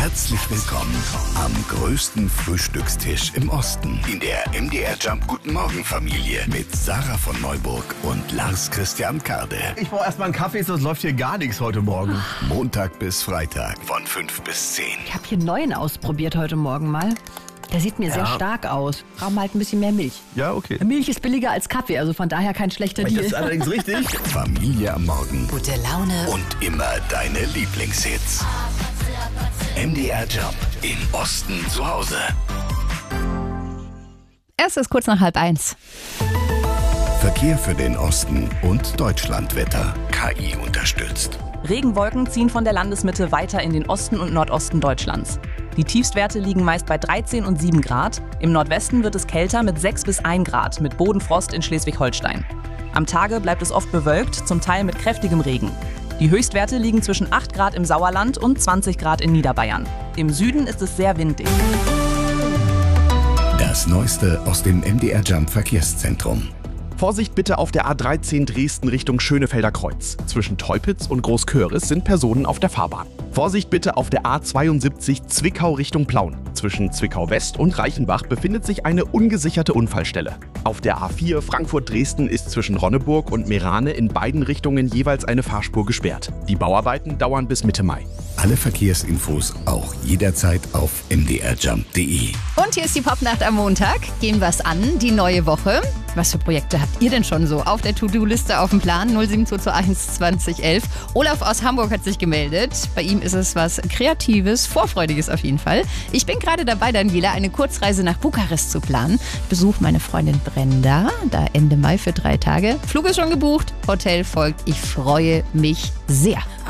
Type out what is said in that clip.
Herzlich willkommen am größten Frühstückstisch im Osten. In der MDR Jump Guten Morgen Familie mit Sarah von Neuburg und Lars Christian Karde. Ich brauche erstmal einen Kaffee, sonst läuft hier gar nichts heute Morgen. Montag bis Freitag von 5 bis 10. Ich habe hier einen neuen ausprobiert heute Morgen mal. Der sieht mir sehr stark aus. Brauchen wir halt ein bisschen mehr Milch. Ja, okay. Milch ist billiger als Kaffee, also von daher kein schlechter Das Deal. ist allerdings richtig. Familie am Morgen Gute Laune. und immer deine Lieblingshits. MDR Jump im Osten zu Hause. Es ist kurz nach 12:30. Verkehr für den Osten und Deutschlandwetter. KI unterstützt. Regenwolken ziehen von der Landesmitte weiter in den Osten und Nordosten Deutschlands. Die Tiefstwerte liegen meist bei 13 und 7 Grad. Im Nordwesten wird es kälter mit 6 bis 1 Grad mit Bodenfrost in Schleswig-Holstein. Am Tage bleibt es oft bewölkt, zum Teil mit kräftigem Regen. Die Höchstwerte liegen zwischen 8 Grad im Sauerland und 20 Grad in Niederbayern. Im Süden ist es sehr windig. Das Neueste aus dem MDR Jump Verkehrszentrum. Vorsicht bitte auf der A13 Dresden Richtung Schönefelder Kreuz. Zwischen Teupitz und Großköris sind Personen auf der Fahrbahn. Vorsicht bitte auf der A72 Zwickau Richtung Plauen. Zwischen Zwickau West und Reichenbach befindet sich eine ungesicherte Unfallstelle. Auf der A4 Frankfurt-Dresden ist zwischen Ronneburg und Meerane in beiden Richtungen jeweils eine Fahrspur gesperrt. Die Bauarbeiten dauern bis Mitte Mai. Alle Verkehrsinfos auch jederzeit auf mdrjump.de. Und hier ist die Popnacht am Montag. Gehen wir's an, die neue Woche. Was für Projekte habt ihr denn schon so auf der To-Do-Liste auf dem Plan? 07221 2011. Olaf aus Hamburg hat sich gemeldet. Bei ihm ist es was Kreatives, Vorfreudiges auf jeden Fall. Ich bin gerade dabei, Daniela, eine Kurzreise nach Bukarest zu planen. Ich besuche meine Freundin Brenda, da Ende Mai für 3 Tage. Flug ist schon gebucht, Hotel folgt. Ich freue mich sehr.